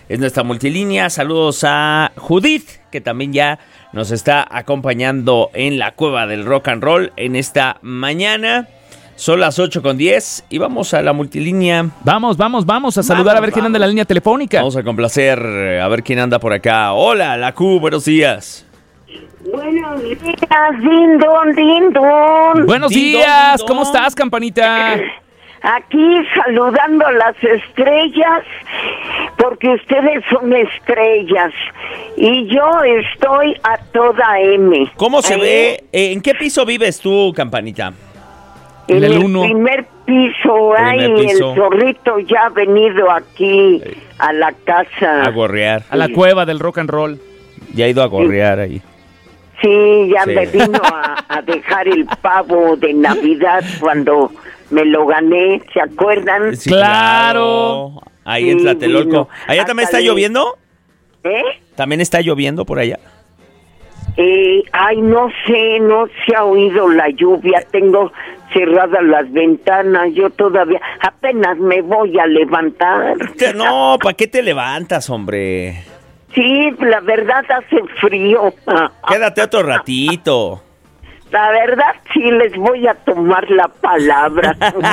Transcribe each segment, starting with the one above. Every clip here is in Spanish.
es nuestra multilínea. Saludos a Judith, que también ya nos está acompañando en la Cueva del Rock and Roll en esta mañana. Son las 8:10 y vamos a la multilínea. Vamos a saludar a ver quién anda en la línea telefónica. Vamos a complacer a ver quién anda por acá. Hola, la Q, buenos días. Buenos días, din don. Buenos días, ¿cómo estás, Campanita? Aquí saludando a las estrellas, porque ustedes son estrellas y yo estoy a toda M. ¿Cómo se ve? ¿En qué piso vives tú, Campanita? En el uno. primer piso. El zorrito ya ha venido aquí a la casa. A gorrear. A la Cueva del Rock and Roll. Ya ha ido a gorrear ahí. Sí, ya me vino a dejar el pavo de Navidad cuando me lo gané, ¿se acuerdan? Sí, claro. Ahí Sí, en Tlatelolco. vino. ¿Allá también Hasta está lloviendo? ¿Eh? ¿También está lloviendo por allá? No se ha oído la lluvia, tengo cerradas las ventanas, yo todavía apenas me voy a levantar. No, ¿para qué te levantas, hombre? Sí, la verdad hace frío. Quédate otro ratito. La verdad sí les voy a tomar la palabra.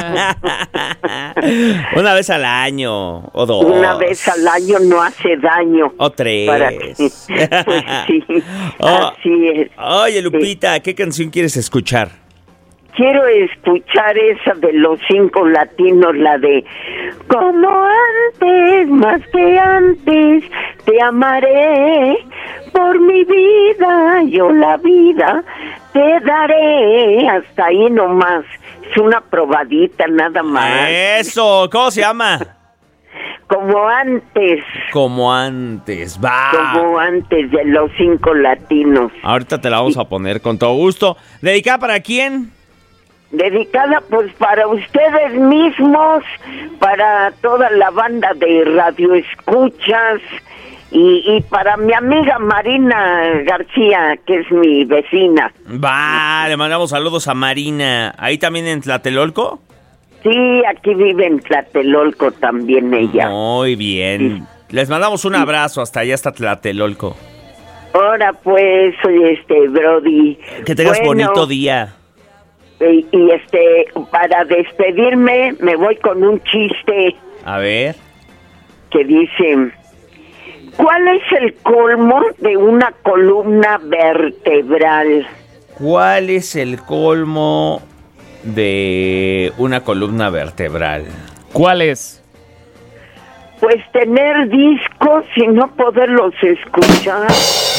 Una vez al año, o dos. Una vez al año no hace daño. O tres. Pues sí, así es. Oye, Lupita, ¿qué canción quieres escuchar? Quiero escuchar esa de los 5 latinos, la de como antes, más que antes, te amaré, por mi vida, yo la vida te daré, hasta ahí nomás, es una probadita nada más. Eso, ¿cómo se llama? Como antes. Como antes, va. Como antes de los 5 latinos. Ahorita te la vamos a poner con todo gusto. ¿Dedicada para quién? Dedicada pues para ustedes mismos, para toda la banda de radioescuchas y para mi amiga Marina García, que es mi vecina. Va, le mandamos saludos a Marina. ¿Ahí también en Tlatelolco? Sí, aquí vive en Tlatelolco también ella. Muy bien. Sí. Les mandamos un abrazo hasta allá, hasta Tlatelolco. Ahora pues, Brody. Que tengas bonito día. Y para despedirme me voy con un chiste. A ver. Que dice: ¿cuál es el colmo de una columna vertebral? ¿Cuál es el colmo de una columna vertebral? ¿Cuál es? Pues tener discos y no poderlos escuchar.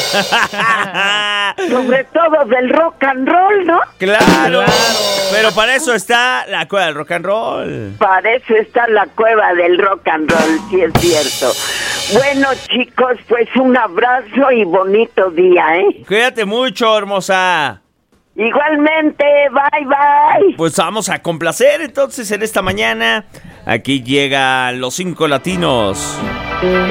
Sobre todo del rock and roll, ¿no? ¡Claro! Pero para eso está la Cueva del Rock and Roll. Para eso está la Cueva del Rock and Roll, sí es cierto. Bueno, chicos, pues un abrazo y bonito día, ¿eh? Cuídate mucho, hermosa. Igualmente, bye. Pues vamos a complacer entonces en esta mañana. Aquí llegan los 5 latinos.